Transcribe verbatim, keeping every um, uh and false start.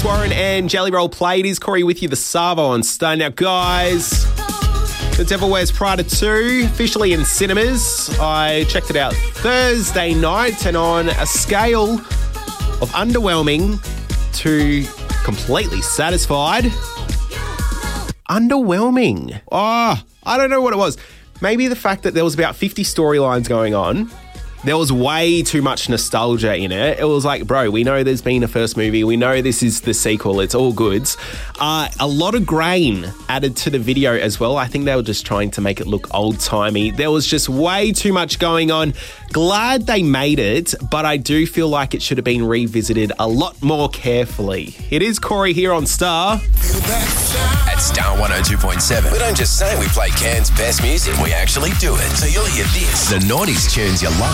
Warren and Jelly Roll Play. It is Corey with you, the Savo on Star. Now, guys, The Devil Wears Prada two, officially in cinemas. I checked it out Thursday night, and on a scale of underwhelming to completely satisfied, underwhelming. Oh, I don't know what it was. Maybe the fact that there was about fifty storylines going on. There was way too much nostalgia in it. It was like, bro, we know there's been a first movie. We know this is the sequel. It's all goods. Uh, a lot of grain added to the video as well. I think they were just trying to make it look old-timey. There was just way too much going on. Glad they made it, but I do feel like it should have been revisited a lot more carefully. It is Corey here on Star. At Star one oh two point seven, we don't just say we play Cairns' best music, we actually do it. So you'll hear this, the noughties tunes you love.